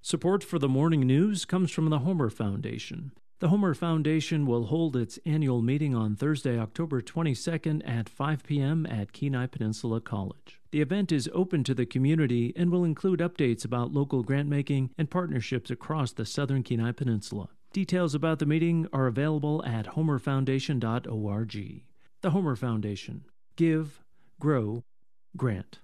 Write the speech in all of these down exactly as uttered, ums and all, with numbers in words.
Support for the morning news comes from the Homer Foundation. The Homer Foundation will hold its annual meeting on Thursday, October twenty-second at five p.m. at Kenai Peninsula College. The event is open to the community and will include updates about local grant-making and partnerships across the southern Kenai Peninsula. Details about the meeting are available at homer foundation dot org. The Homer Foundation. Give, grow, grant.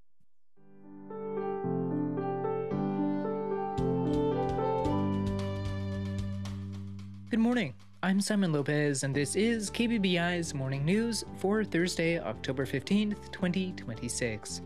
Good morning. I'm Simon Lopez, and this is K B B I's Morning News for Thursday, October fifteenth, twenty twenty-six.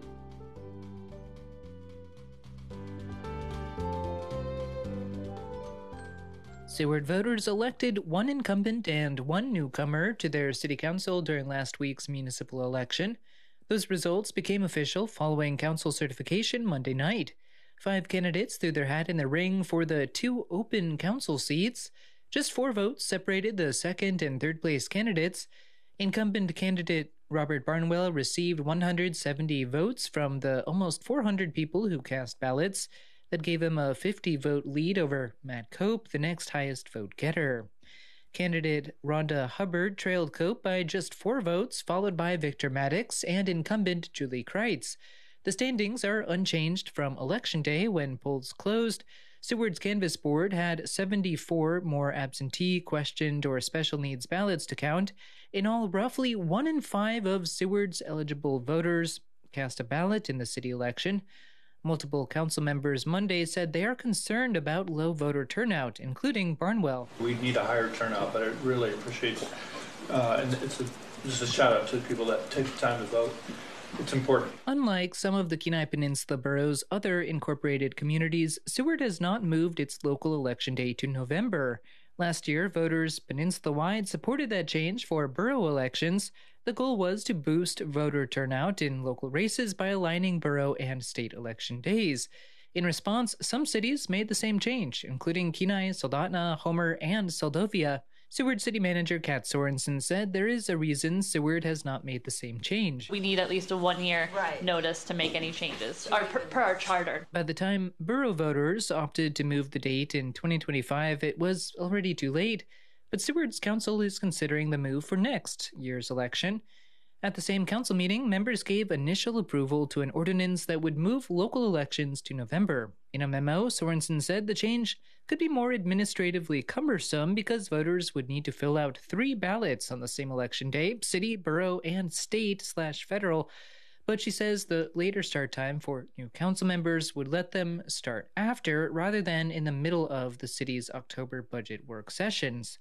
Seward voters elected one incumbent and one newcomer to their city council during last week's municipal election. Those results became official following council certification Monday night. Five candidates threw their hat in the ring for the two open council seats. Just four votes separated the second and third place candidates. Incumbent candidate Robert Barnwell received one hundred seventy votes from the almost four hundred people who cast ballots. That gave him a fifty vote lead over Matt Cope, the next highest vote getter. Candidate Rhonda Hubbard trailed Cope by just four votes, followed by Victor Maddox and incumbent Julie Kreitz. The standings are unchanged from Election Day when polls closed. Seward's canvass board had seventy-four more absentee, questioned, or special needs ballots to count. In all, roughly one in five of Seward's eligible voters cast a ballot in the city election. Multiple council members Monday said they are concerned about low voter turnout, including Barnwell. We need a higher turnout, but I really appreciate it. Uh, and it's a, just a shout out to the people that take the time to vote. It's important. Unlike some of the Kenai Peninsula borough's other incorporated communities, Seward has not moved its local election day to November. Last year, voters peninsula-wide supported that change for borough elections. The goal was to boost voter turnout in local races by aligning borough and state election days. In response, some cities made the same change, including Kenai, Soldotna, Homer, and Seldovia. Seward City Manager Kat Sorensen said there is a reason Seward has not made the same change. We need at least a one-year right. notice to make any changes, or per, per our charter. By the time borough voters opted to move the date in twenty twenty-five, it was already too late. But Seward's council is considering the move for next year's election. At the same council meeting, members gave initial approval to an ordinance that would move local elections to November. In a memo, Sorensen said the change could be more administratively cumbersome because voters would need to fill out three ballots on the same election day, city, borough, and state slash federal. But she says the later start time for new council members would let them start after rather than in the middle of the city's October budget work sessions.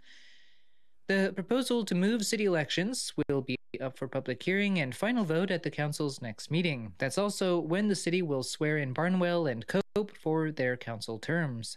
The proposal to move city elections will be up for public hearing and final vote at the council's next meeting. That's also when the city will swear in Barnwell and Cope for their council terms.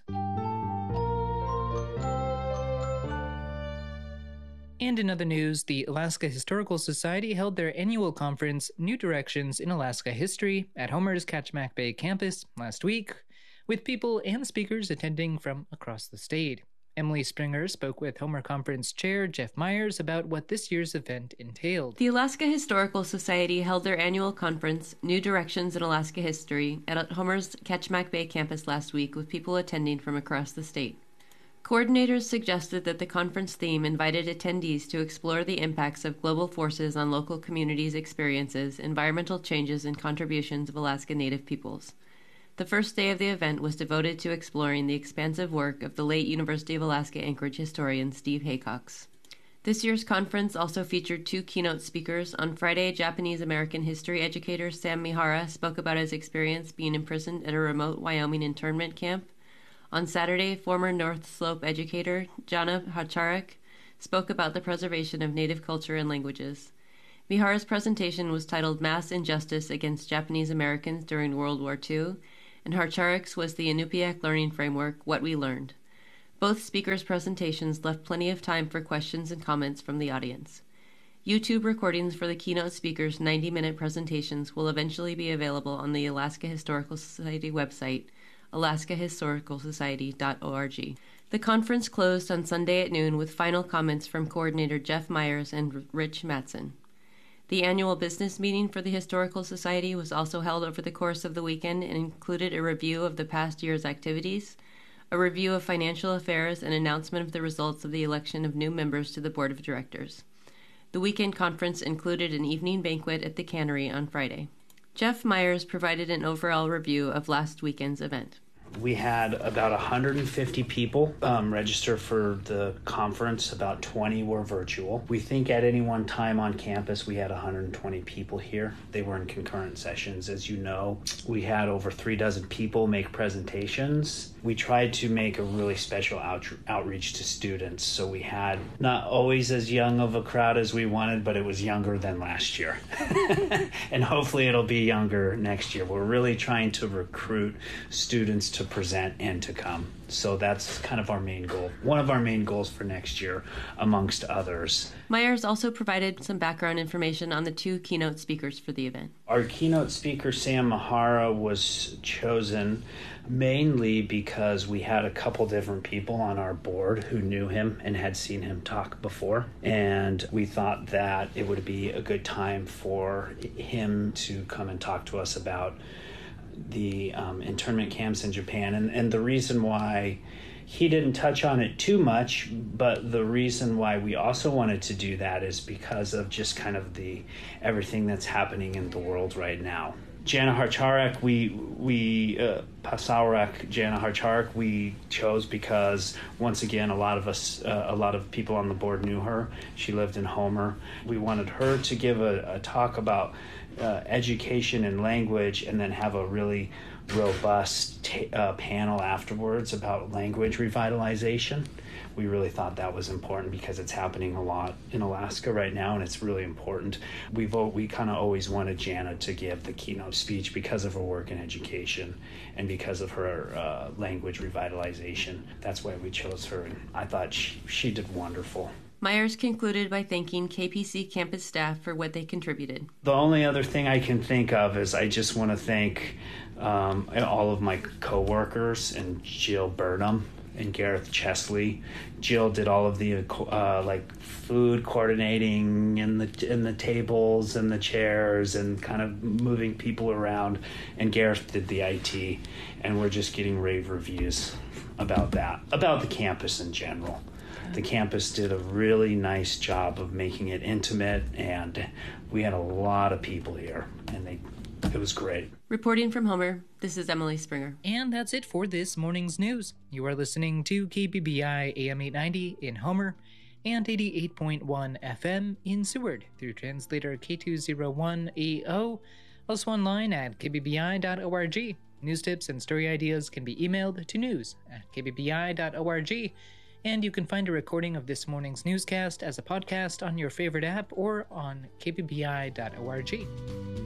And in other news, the Alaska Historical Society held their annual conference, New Directions in Alaska History, at Homer's Kachemak Bay campus last week, with people and speakers attending from across the state. Emily Springer spoke with Homer Conference Chair Jeff Myers about what this year's event entailed. The Alaska Historical Society held their annual conference, New Directions in Alaska History, at Homer's Kachemak Bay campus last week with people attending from across the state. Coordinators suggested that the conference theme invited attendees to explore the impacts of global forces on local communities' experiences, environmental changes, and contributions of Alaska Native peoples. The first day of the event was devoted to exploring the expansive work of the late University of Alaska Anchorage historian Steve Haycox. This year's conference also featured two keynote speakers. On Friday, Japanese-American history educator Sam Mihara spoke about his experience being imprisoned at a remote Wyoming internment camp. On Saturday, former North Slope educator Jana Hacharek spoke about the preservation of Native culture and languages. Mihara's presentation was titled Mass Injustice Against Japanese Americans During World War Two, and Harcharek's was the Inupiaq Learning Framework, What We Learned. Both speakers' presentations left plenty of time for questions and comments from the audience. YouTube recordings for the keynote speakers' ninety-minute presentations will eventually be available on the Alaska Historical Society website, alaska historical society dot org. The conference closed on Sunday at noon with final comments from coordinator Jeff Myers and Rich Mattson. The annual business meeting for the Historical Society was also held over the course of the weekend and included a review of the past year's activities, a review of financial affairs, and announcement of the results of the election of new members to the Board of Directors. The weekend conference included an evening banquet at the Cannery on Friday. Jeff Myers provided an overall review of last weekend's event. We had about one hundred fifty people um, register for the conference. About twenty were virtual. We think at any one time on campus we had one hundred twenty people here. They were in concurrent sessions. As you know, we had over three dozen people make presentations. We tried to make a really special out- outreach to students. So we had not always as young of a crowd as we wanted, but it was younger than last year. And hopefully it'll be younger next year. We're really trying to recruit students to present and to come. So that's kind of our main goal. One of our main goals for next year, amongst others. Myers also provided some background information on the two keynote speakers for the event. Our keynote speaker, Sam Mahara, was chosen mainly because we had a couple different people on our board who knew him and had seen him talk before. And we thought that it would be a good time for him to come and talk to us about the um, internment camps in Japan. And, and the reason why he didn't touch on it too much, but the reason why we also wanted to do that is because of just kind of the everything that's happening in the world right now. Jana Harcharek, we, we uh, Pasaurek Jana Harcharek, we chose because, once again, a lot of us, uh, a lot of people on the board knew her. She lived in Homer. We wanted her to give a, a talk about uh, education and language, and then have a really robust t- uh, panel afterwards about language revitalization. We really thought that was important because it's happening a lot in Alaska right now, and it's really important. We've we kind of always wanted Jana to give the keynote speech because of her work in education and because of her uh, language revitalization. That's why we chose her, and I thought she, she did wonderful. Myers concluded by thanking K P C campus staff for what they contributed. The only other thing I can think of is I just want to thank um, all of my coworkers and Jill Burnham and Gareth Chesley. Jill did all of the uh, like food coordinating and the and the tables and the chairs and kind of moving people around, and Gareth did the I T, and we're just getting rave reviews about that, about the campus in general. The campus did a really nice job of making it intimate, and we had a lot of people here, and they it was great. Reporting from Homer, this is Emily Springer. And that's it for this morning's news. You are listening to K B B I A M eight ninety in Homer and eighty-eight point one F M in Seward through translator K two oh one A O, also online at k b b i dot org. News tips and story ideas can be emailed to news at k b b i dot org. And you can find a recording of this morning's newscast as a podcast on your favorite app or on k b b i dot org.